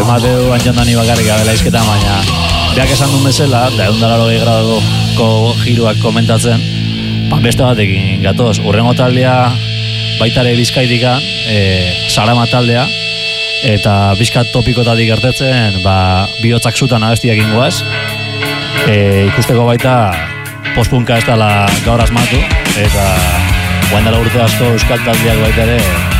Mateu antxondani bakarrik abela izketan, baina beak esan duen bezala, da 180 graduko giroak komentatzen, beste batekin gatoz. Urrengo taldea baitare Bizkaitika, Sarama taldea, eta bizkat topikotatik gertetzen, bihotzak zutan abestiak ingoaz, ikusteko baita postpunka ez dela gaur asmatu, eta guain dela urte asko euskal taldeak baita ere